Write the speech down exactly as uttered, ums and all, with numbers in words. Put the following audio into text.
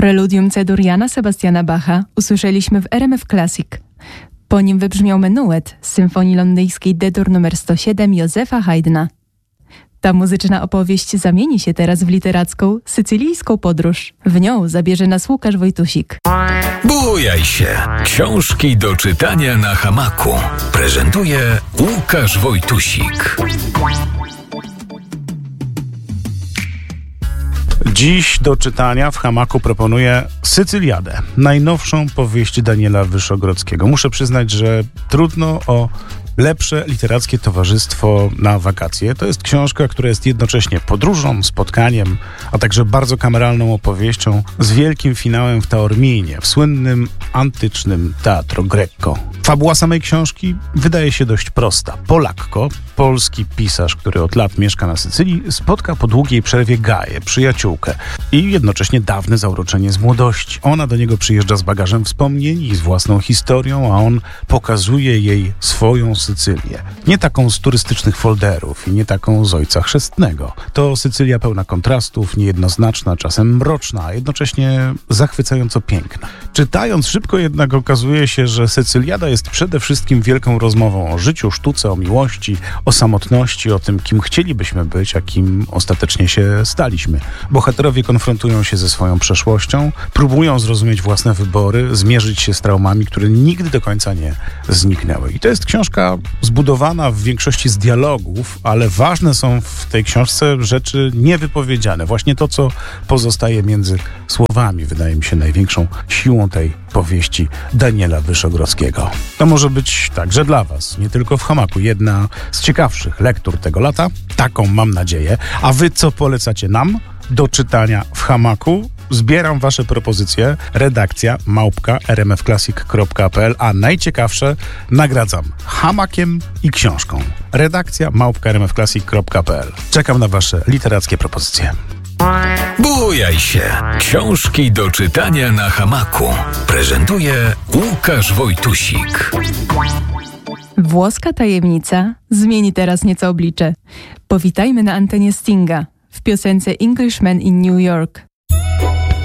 Preludium C-dur Jana Sebastiana Bacha usłyszeliśmy w R M F Classic. Po nim wybrzmiał menuet z symfonii londyńskiej D-dur numer sto siedem Józefa Haydna. Ta muzyczna opowieść zamieni się teraz w literacką, sycylijską podróż. W nią zabierze nas Łukasz Wojtusik. Bujaj się! Książki do czytania na hamaku. Prezentuje Łukasz Wojtusik. Dziś do czytania w hamaku proponuję Sycyliadę, najnowszą powieść Daniela Wyszogrodzkiego. Muszę przyznać, że trudno o lepsze literackie towarzystwo na wakacje. To jest książka, która jest jednocześnie podróżą, spotkaniem, a także bardzo kameralną opowieścią z wielkim finałem w Taorminie, w słynnym antycznym Teatro Greco. Fabuła samej książki wydaje się dość prosta. Polakko, polski pisarz, który od lat mieszka na Sycylii, spotka po długiej przerwie Gaję, przyjaciółkę i jednocześnie dawne zauroczenie z młodości. Ona do niego przyjeżdża z bagażem wspomnień i z własną historią, a on pokazuje jej swoją Sycylię. Nie taką z turystycznych folderów i nie taką z Ojca Chrzestnego. To Sycylia pełna kontrastów, niejednoznaczna, czasem mroczna, a jednocześnie zachwycająco piękna. Czytając szybko jednak okazuje się, że Sycyliada jest przede wszystkim wielką rozmową o życiu, sztuce, o miłości, o samotności, o tym, kim chcielibyśmy być, a kim ostatecznie się staliśmy. Bohaterowie konfrontują się ze swoją przeszłością, próbują zrozumieć własne wybory, zmierzyć się z traumami, które nigdy do końca nie zniknęły. I to jest książka zbudowana w większości z dialogów, ale ważne są w tej książce rzeczy niewypowiedziane. Właśnie to, co pozostaje między słowami, wydaje mi się największą siłą tej powieści Daniela Wyszogrodzkiego. To może być także dla was, nie tylko w hamaku, jedna z ciekawszych lektur tego lata. Taką mam nadzieję. A wy co polecacie nam do czytania w hamaku? Zbieram wasze propozycje. Redakcja małpka r m f classic kropka p l, a najciekawsze nagradzam hamakiem i książką. Redakcja małpka r m f classic kropka p l. Czekam na wasze literackie propozycje. Bujaj się! Książki do czytania na hamaku. Prezentuje Łukasz Wojtusik. Włoska tajemnica zmieni teraz nieco oblicze. Powitajmy na antenie Stinga w piosence Englishman in New York.